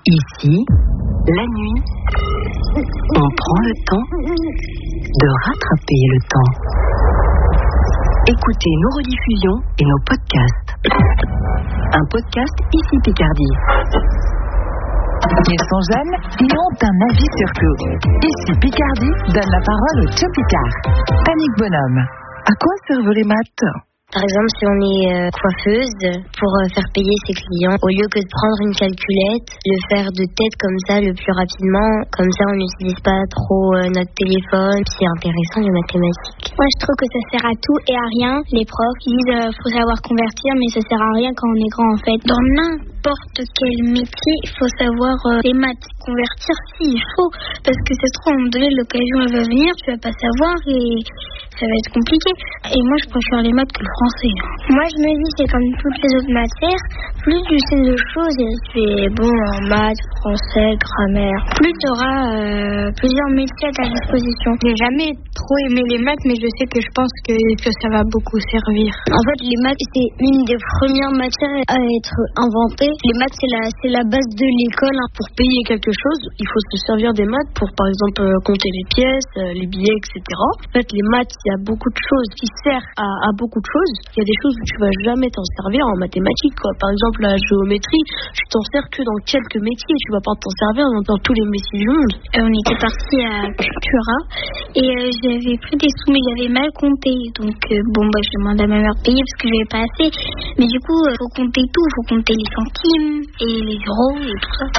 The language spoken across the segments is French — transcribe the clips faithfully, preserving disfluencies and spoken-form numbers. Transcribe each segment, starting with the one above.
Ici, la nuit, on prend le temps de rattraper le temps. Écoutez nos rediffusions et nos podcasts. Un podcast Ici Picardie. Ils sont jeunes et ont un avis sur tout. Ici Picardie donne la parole au Tchopicard. Panique Bonhomme. À quoi servent les maths ? Par exemple, si on est euh, coiffeuse, pour euh, faire payer ses clients, au lieu que de prendre une calculette, le faire de tête comme ça le plus rapidement, comme ça on n'utilise pas trop euh, notre téléphone. C'est intéressant les mathématiques. Moi je trouve que ça sert à tout et à rien. Les profs ils disent euh, faut savoir convertir, mais ça sert à rien quand on est grand en fait. Dans n'importe quel métier, il faut savoir euh, les maths. Convertir si il faut, parce que c'est trop, à un moment donné l'occasion elle va venir, tu vas pas savoir et ça va être compliqué. Et moi je préfère les maths que le français. Moi je me dis c'est comme toutes les autres matières, plus tu sais de choses et tu es bon en maths, français, grammaire, plus tu auras euh, plusieurs métiers à ta disposition. J'ai jamais trop aimé les maths, mais je sais que je pense que, que ça va beaucoup servir. En fait les maths c'est une des premières matières à être inventée. Les maths c'est la, c'est la base de l'école. Hein. Pour payer quelque chose, il faut se servir des maths pour par exemple euh, compter les pièces, euh, les billets, et cetera. En fait les maths, il y a beaucoup de choses qui servent à, à beaucoup de choses. Il y a des choses où tu vas jamais t'en servir en mathématiques, quoi. Par exemple la géométrie, tu t'en sers que dans quelques métiers, tu vas pas t'en servir dans, dans tous les métiers du monde. Euh, on était parti à Cultura et euh, j'avais pris des sous mais j'avais mal compté, donc euh, bon bah je demande à ma mère de payer parce que j'avais pas assez. Mais du coup, il euh, faut compter tout, il faut compter les centimes et les euros et tout ça.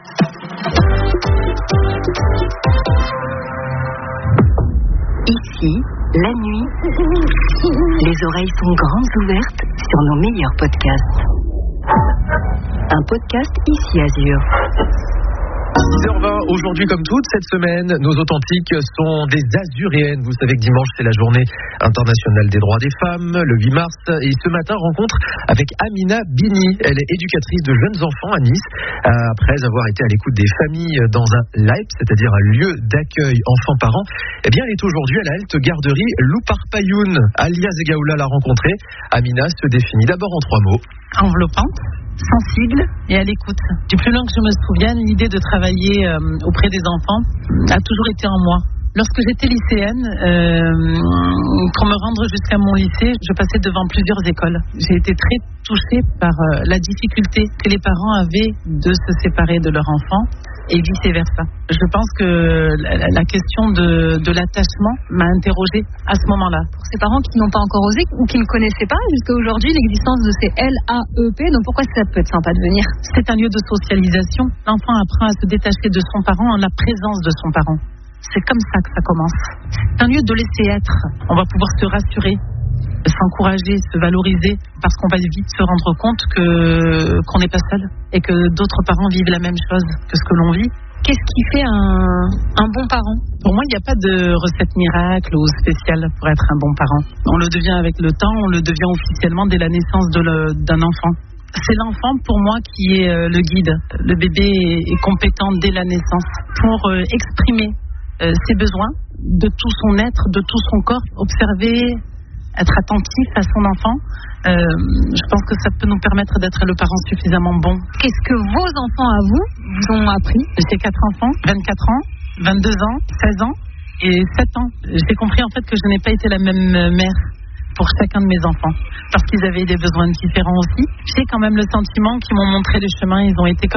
Ici, la nuit, les oreilles sont grandes ouvertes sur nos meilleurs podcasts. Un podcast Ici Azur. six heures vingt, aujourd'hui comme toute cette semaine, nos authentiques sont des Azuréennes. Vous savez que dimanche c'est la journée internationale des droits des femmes, le huit mars. Et ce matin, rencontre avec Amina Bini. Elle est éducatrice de jeunes enfants à Nice. Après avoir été à l'écoute des familles dans un L A I P, c'est-à-dire un lieu d'accueil enfants-parents, eh bien elle est aujourd'hui à la halte garderie Louparpayoun. Alias Gaoula l'a rencontrée. Amina se définit d'abord en trois mots. Enveloppante, sensible et à l'écoute. Du plus loin que je me souvienne, l'idée de travailler euh, auprès des enfants a toujours été en moi. Lorsque j'étais lycéenne, euh, pour me rendre jusqu'à mon lycée, je passais devant plusieurs écoles. J'ai été très touchée par euh, la difficulté que les parents avaient de se séparer de leur enfant et vice-versa. Je pense que la, la question de, de l'attachement m'a interrogée à ce moment-là. Pour ces parents qui n'ont pas encore osé ou qui ne connaissaient pas jusqu'à aujourd'hui l'existence de ces L A E P, donc pourquoi ça peut être sympa de venir ? C'est un lieu de socialisation. L'enfant apprend à se détacher de son parent en la présence de son parent. C'est comme ça que ça commence. C'est un lieu de laisser être. On va pouvoir se rassurer, s'encourager, se valoriser, parce qu'on va vite se rendre compte que, qu'on n'est pas seul et que d'autres parents vivent la même chose que ce que l'on vit. Qu'est-ce qui fait un, un bon parent ? Pour moi, il n'y a pas de recette miracle ou spéciale pour être un bon parent. On le devient avec le temps, on le devient officiellement dès la naissance de le, d'un enfant. C'est l'enfant, pour moi, qui est le guide. Le bébé est compétent dès la naissance pour exprimer ses besoins de tout son être, de tout son corps, observer, être attentif à son enfant. Euh, je pense que ça peut nous permettre d'être le parent suffisamment bon. Qu'est-ce que vos enfants à vous vous ont appris ? J'ai quatre enfants, vingt-quatre ans, vingt-deux ans, seize ans et sept ans. J'ai compris en fait que je n'ai pas été la même mère pour chacun de mes enfants, parce qu'ils avaient des besoins différents aussi. J'ai quand même le sentiment qu'ils m'ont montré le chemin, ils ont été comme